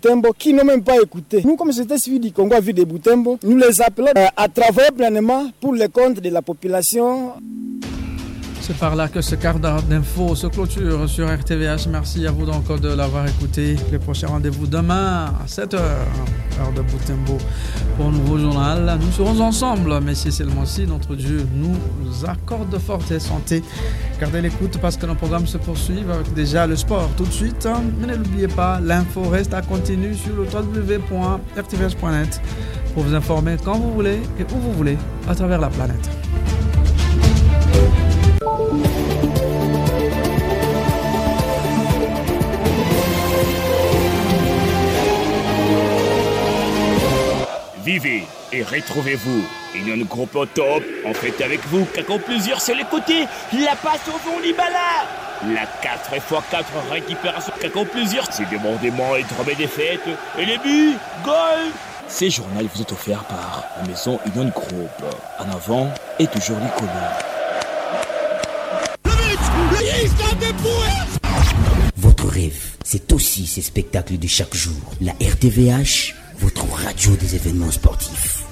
Butembo qui n'ont même pas écouté. Nous, comme c'était suivi du Congo à Ville de Butembo, nous les appelons à travailler pleinement pour le compte de la population. C'est par là que ce quart d'heure d'info se clôture sur RTVH. Merci à vous donc de l'avoir écouté. Le prochain rendez-vous demain à 7h, heure de Butembo, pour un nouveau journal. Nous serons ensemble, mais si seulement si notre Dieu nous accorde force et santé. Gardez l'écoute parce que nos programmes se poursuivent avec déjà le sport tout de suite. Mais ne l'oubliez pas, l'info reste à continuer sur le www.rtvh.net pour vous informer quand vous voulez et où vous voulez à travers la planète. Vivez et retrouvez-vous. Union Groupe au top, en fait avec vous, Kako plusieurs sur les côtés, la passe au fond Libala. La 4x4 récupération, Kako plusieurs, c'est débordement et drôme des fêtes, et les buts, goal. Ces journaux vous est offert par la maison Union Group. En avant et toujours l'icône. Votre rêve, c'est aussi ces spectacles de chaque jour. La RTVH, votre radio des événements sportifs.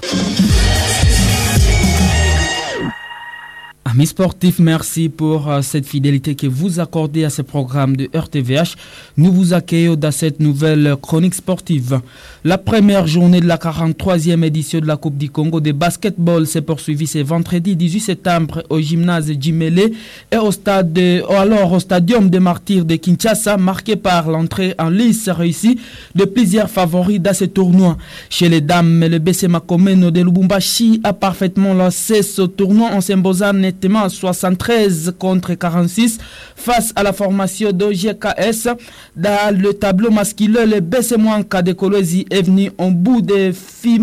Amis sportifs, merci pour cette fidélité que vous accordez à ce programme de RTVH. Nous vous accueillons dans cette nouvelle chronique sportive. La première journée de la 43e édition de la Coupe du Congo de basketball s'est poursuivie ce vendredi 18 septembre au gymnase Djimele et au stadium des Martyrs de Kinshasa, marqué par l'entrée en lice réussie de plusieurs favoris dans ce tournoi. Chez les dames, le BC Makomeno de Lubumbashi a parfaitement lancé ce tournoi en s'imposant nettement 73 contre 46 face à la formation d'OGKS. Dans le tableau masculin, le BC Mwanka de Kolwezi est venu en bout de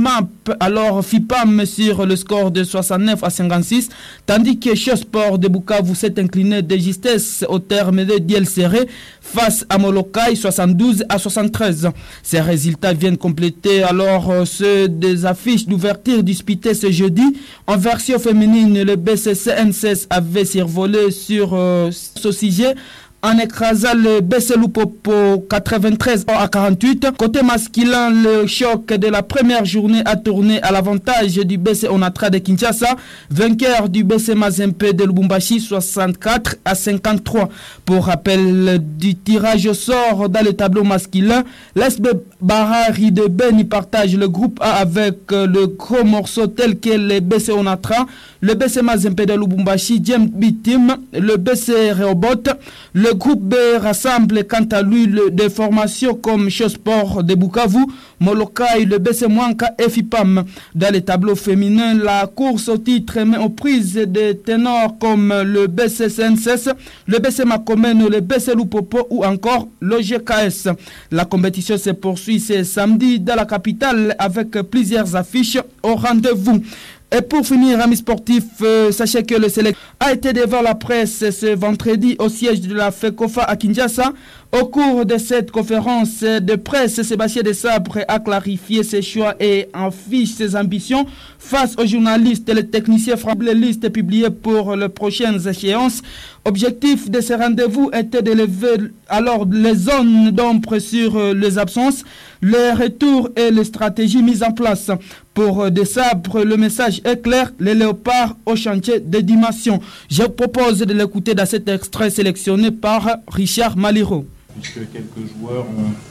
FIPAM sur le score de 69 à 56, tandis que Sport de Bukavu s'est incliné de justesse au terme de duel serré face à Molokai 72 à 73. Ces résultats viennent compléter alors ceux des affiches d'ouverture disputées ce jeudi. En version féminine, le BCCNCS avait survolé sur ce sujet en écrasant le BC Lupopo 93 à 48. Côté masculin, le choc de la première journée a tourné à l'avantage du BC Onatra de Kinshasa, vainqueur du BC Mazempe de Lubumbashi 64 à 53. Pour rappel du tirage au sort dans le tableau masculin, l'SB Barari de Beni partage le groupe A avec le gros morceau tel que le BC Onatra, le BC Mazempe de Lubumbashi, James Bitim, le BC Rehoboth. Le groupe B rassemble quant à lui des formations comme Sport de Bukavu, Molokai, le BC Mwanka et FIPAM. Dans les tableaux féminins, la course au titre met aux prises des ténors comme le BC CNSS, le BC Makomeno, le BC Lupopo ou encore l'OGKS. La compétition se poursuit ce samedi dans la capitale avec plusieurs affiches au rendez-vous. Et pour finir, amis sportifs, sachez que le Select a été devant la presse ce vendredi au siège de la FECOFA à Kinshasa. Au cours de cette conférence de presse, Sébastien Desabre a clarifié ses choix et affiche ses ambitions face aux journalistes et les techniciens frappent les listes publiées pour les prochaines échéances. Objectif de ce rendez-vous était de lever alors les zones d'ombre sur les absences, les retours et les stratégies mises en place. Pour Desabre, le message est clair, les léopards au chantier de dimension. Je propose de l'écouter dans cet extrait sélectionné par Richard Maliro. Puisque quelques joueurs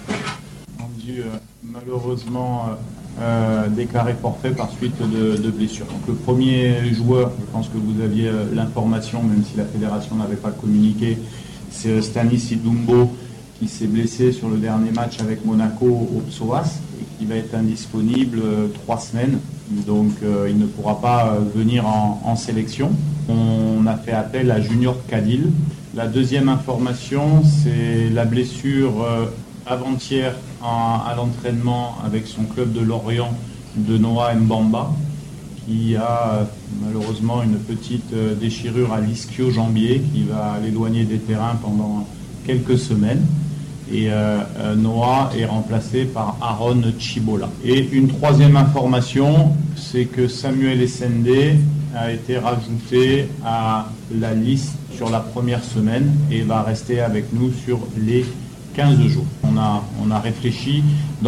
ont dû malheureusement déclarer forfait par suite de blessures. Donc le premier joueur, je pense que vous aviez l'information, même si la fédération n'avait pas communiqué, c'est Stanis Idumbo qui s'est blessé sur le dernier match avec Monaco au Psoas et qui va être indisponible 3 semaines. Donc il ne pourra pas venir en sélection. On a fait appel à Junior Kadil. La deuxième information, c'est la blessure avant-hier à l'entraînement avec son club de Lorient de Noah Mbamba, qui a malheureusement une petite déchirure à l'ischio-jambier qui va l'éloigner des terrains pendant quelques semaines. Et Noah est remplacé par Aaron Chibola. Et une troisième information, c'est que Samuel Essende a été rajouté à la liste sur la première semaine et va rester avec nous sur les 15 jours. On a réfléchi